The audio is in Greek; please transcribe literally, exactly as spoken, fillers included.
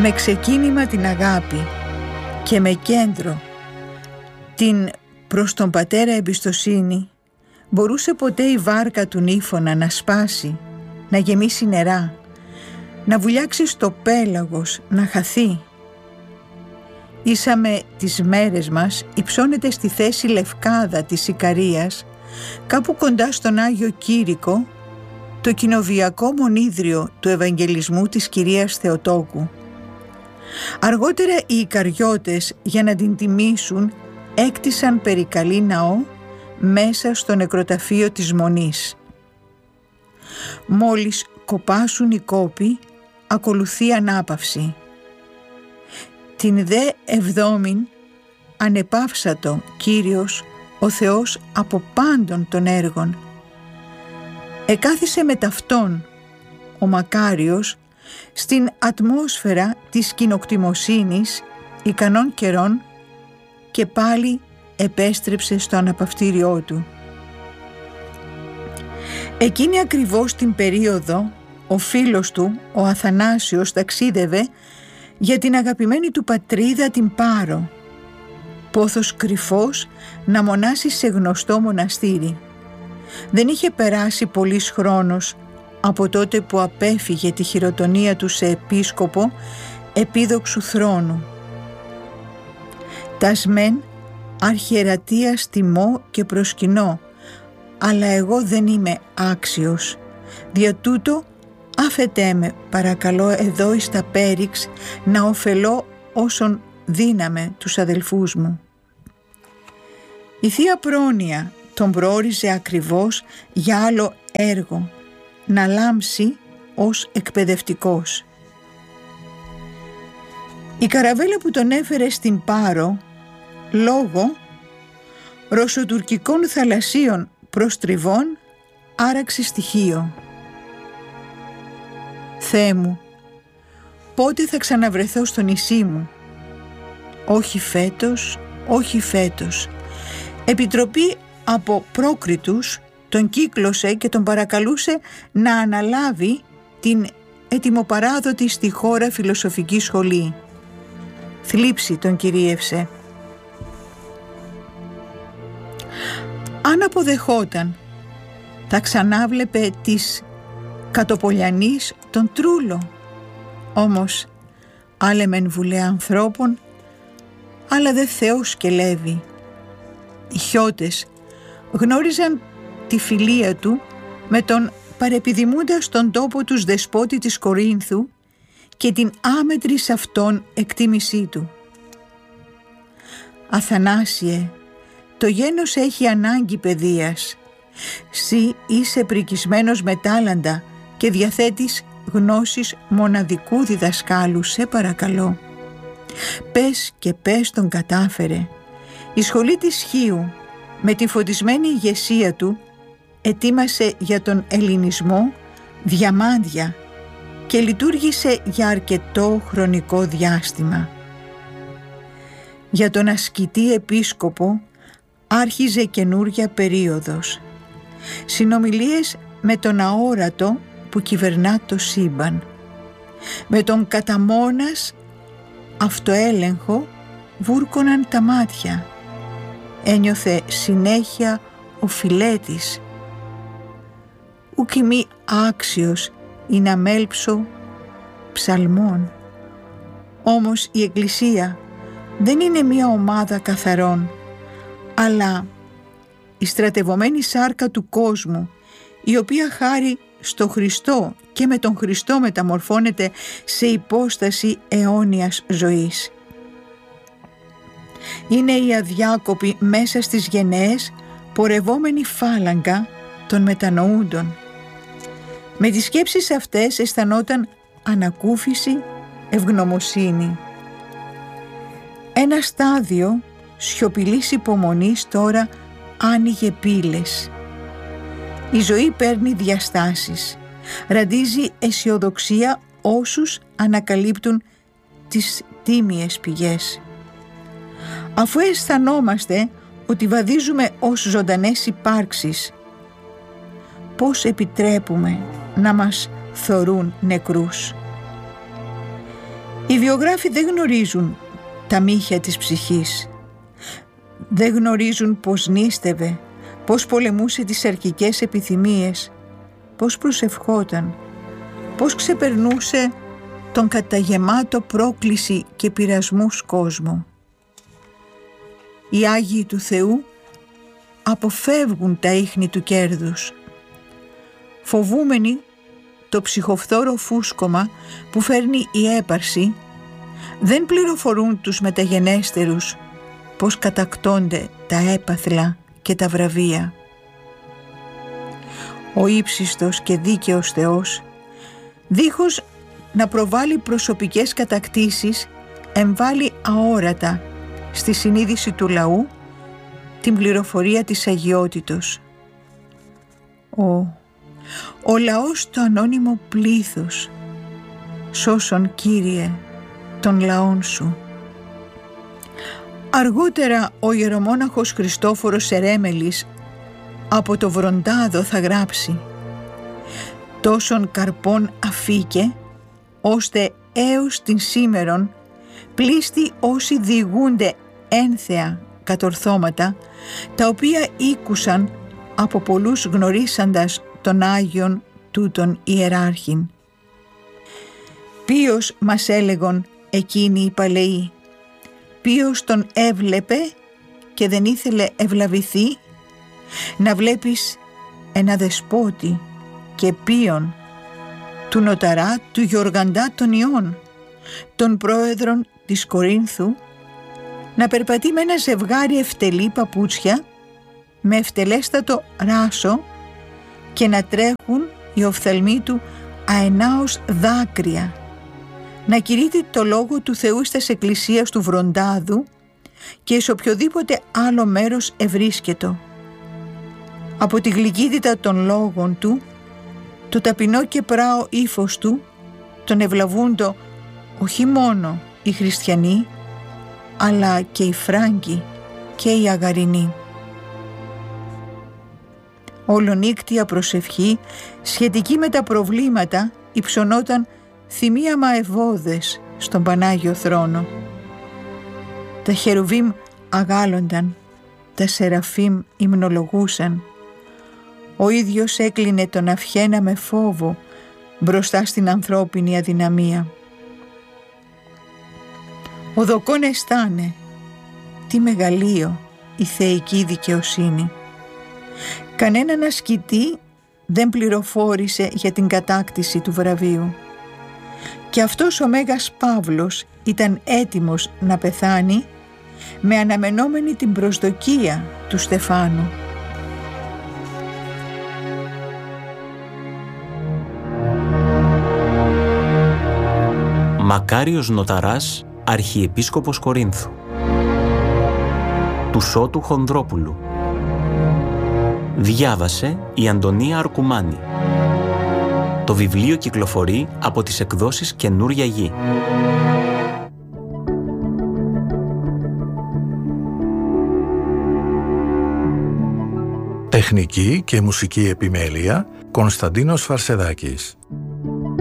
Με ξεκίνημα την αγάπη και με κέντρο την προς τον πατέρα εμπιστοσύνη, μπορούσε ποτέ η βάρκα του Νύφωνα να σπάσει, να γεμίσει νερά, να βουλιάξει στο πέλαγος, να χαθεί? Ίσαμε τις μέρες μας υψώνεται στη θέση Λευκάδα της Ικαρίας, κάπου κοντά στον Άγιο Κήρυκο, το κοινοβιακό μονίδριο του Ευαγγελισμού της Κυρίας Θεοτόκου. Αργότερα οι Ικαριώτες, για να την τιμήσουν, έκτισαν περικαλή ναό μέσα στο νεκροταφείο της Μονής. Μόλις κοπάσουν οι κόποι, ακολουθεί ανάπαυση. Την δε εβδόμην ανεπαύσατο Κύριος ο Θεός από πάντων των έργων. Εκάθισε με ταυτόν ο Μακάριος στην ατμόσφαιρα της κοινοκτημοσύνης ικανών καιρών και πάλι επέστρεψε στο αναπαυτήριό του. Εκείνη ακριβώς την περίοδο ο φίλος του, ο Αθανάσιος, ταξίδευε για την αγαπημένη του πατρίδα την Πάρο, πόθος κρυφός να μονάσει σε γνωστό μοναστήρι. Δεν είχε περάσει πολύς χρόνος από τότε που απέφυγε τη χειροτονία του σε επίσκοπο επίδοξου θρόνου. «Τας μεν αρχιερατίας τιμώ και προσκυνώ, αλλά εγώ δεν είμαι άξιος. Δια τούτο άφετέ με παρακαλώ εδώ εις τα πέριξ να ωφελώ όσον δύναμε τους αδελφούς μου». Η Θεία Πρόνοια τον προόριζε ακριβώς για άλλο έργο, να λάμψει ως εκπαιδευτικός. Η καραβέλα που τον έφερε στην Πάρο, λόγω ρωσοτουρκικών θαλασσίων προστριβών, άραξε στοιχείο. «Θεέ μου, πότε θα ξαναβρεθώ στο νησί μου? Όχι φέτος, όχι φέτος». Επιτροπή από Πρόκριτους τον κύκλωσε και τον παρακαλούσε να αναλάβει την ετοιμοπαράδοτη στη χώρα φιλοσοφική σχολή. Θλίψη τον κυρίευσε. Αν αποδεχόταν, θα ξανάβλεπε της Κατοπολιανής τον Τρούλο. Όμως άλλε μεν βουλέα ανθρώπων, αλλά δε Θεός σκελεύει. Οι Χιώτες γνώριζαν τη φιλία του με τον παρεπιδημούντα στον τόπο τους δεσπότη της Κορίνθου και την άμετρη σ' αυτόν εκτίμησή του. «Αθανάσιε, το γένος έχει ανάγκη παιδείας. Συ είσαι πρικισμένος με τάλαντα και διαθέτεις γνώσεις μοναδικού διδασκάλου, σε παρακαλώ. Πες και πες τον κατάφερε. Η σχολή της Χίου με τη φωτισμένη ηγεσία του ετοίμασε για τον ελληνισμό διαμάντια και λειτουργήσε για αρκετό χρονικό διάστημα. Για τον ασκητή επίσκοπο άρχιζε καινούρια περίοδος. Συνομιλίες με τον αόρατο που κυβερνά το σύμπαν. Με τον καταμόνας αυτοέλεγχο βούρκωναν τα μάτια. Ένιωθε συνέχεια ο φιλέτης. Ουκ ημί άξιος ή να μέλψω ψαλμών. Όμως η Εκκλησία δεν είναι μια ομάδα καθαρών, αλλά η στρατευωμένη σάρκα του κόσμου, η οποία χάρη στο Χριστό και με τον Χριστό μεταμορφώνεται σε υπόσταση αιώνιας ζωής. Είναι η αδιάκοπη μέσα στις γενναίες πορευόμενη φάλαγγα των μετανοούντων. Με τις σκέψεις αυτές αισθανόταν ανακούφιση, ευγνωμοσύνη. Ένα στάδιο σιωπηλής υπομονής τώρα άνοιγε πύλες. Η ζωή παίρνει διαστάσεις. Ραντίζει αισιοδοξία όσους ανακαλύπτουν τις τίμιες πηγές. Αφού αισθανόμαστε ότι βαδίζουμε ως ζωντανές υπάρξεις, πώς επιτρέπουμε να μας θωρούν νεκρούς? Οι βιογράφοι δεν γνωρίζουν τα μύχια της ψυχής. Δεν γνωρίζουν πώς νήστευε, πώς πολεμούσε τις σαρκικές επιθυμίες, πώς προσευχόταν, πώς ξεπερνούσε τον καταγεμάτο πρόκληση και πειρασμούς κόσμο. Οι Άγιοι του Θεού αποφεύγουν τα ίχνη του κέρδους, φοβούμενοι το ψυχοφθόρο φούσκωμα που φέρνει η έπαρση. Δεν πληροφορούν τους μεταγενέστερους πώς κατακτώνται τα έπαθλα και τα βραβεία. Ο ύψιστος και δίκαιος Θεός, δίχως να προβάλλει προσωπικές κατακτήσεις, εμβάλλει αόρατα στη συνείδηση του λαού την πληροφορία της αγιότητος. Ο, ο λαός το ανώνυμο πλήθος, σώσον Κύριε των λαών σου. Αργότερα ο ιερομόναχος Χριστόφορος Ερέμελης από το Βροντάδο θα γράψει: «Τόσον καρπών αφήκε, ώστε έως την σήμερον πλήστη όσοι διηγούνται ένθεα κατορθώματα, τα οποία ήκουσαν από πολλούς γνωρίσαντας των Άγιον τούτων ιεράρχην. Ποιος μας έλεγον εκείνοι οι παλαιοί, ποιος τον έβλεπε και δεν ήθελε ευλαβηθεί, να βλέπεις ένα δεσπότη και ποιον, του νοταρά του Γεωργαντά των Ιών, των πρόεδρων της Κορίνθου, να περπατεί με ένα ζευγάρι ευτελή παπούτσια με ευτελέστατο ράσο και να τρέχουν οι οφθαλμοί του αενάως δάκρυα, να κηρύττει το λόγο του Θεού στις εκκλησίες του Βροντάδου και σε οποιοδήποτε άλλο μέρος ευρίσκετο. Από τη γλυκύτητα των λόγων του, το ταπεινό και πράο ύφος του, τον ευλαβούντο όχι μόνο οι χριστιανοί, αλλά και οι Φράγκοι και οι Αγαρινοί. Ολονύκτια προσευχή σχετική με τα προβλήματα υψωνόταν θυμία μαευώδες στον Πανάγιο Θρόνο. Τα χερουβίμ αγάλονταν, τα σεραφείμ υμνολογούσαν. Ο ίδιος έκλεινε τον αυχένα με φόβο μπροστά στην ανθρώπινη αδυναμία. Ο δοκόν αισθάνε τι μεγαλείο η θεϊκή δικαιοσύνη. Κανέναν ασκητή δεν πληροφόρησε για την κατάκτηση του βραβείου. Και αυτός ο Μέγας Παύλος ήταν έτοιμος να πεθάνει με αναμενόμενη την προσδοκία του Στεφάνου. Μακάριος Νοταράς, Αρχιεπίσκοπος Κορίνθου, του Σώτου Χονδρόπουλου. Διάβασε η Αντωνία Αρκουμάνη. Το βιβλίο κυκλοφορεί από τις εκδόσεις Καινούρια Γη. Τεχνική και μουσική επιμέλεια Κωνσταντίνος Φαρσεδάκης.